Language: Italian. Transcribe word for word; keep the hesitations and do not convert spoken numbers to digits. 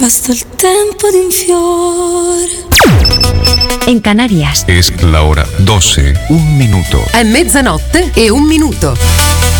basta il tempo di un fiore. En Canarias es la hora doce, un minuto. È mezzanotte e un minuto.